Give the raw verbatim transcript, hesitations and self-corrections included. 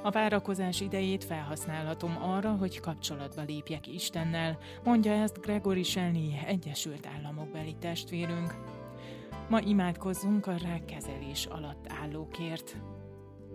A várakozás idejét felhasználhatom arra, hogy kapcsolatba lépjek Istennel, mondja ezt Gregory Selny, Egyesült Államokbeli testvérünk. Ma imádkozzunk a rák kezelés alatt állókért.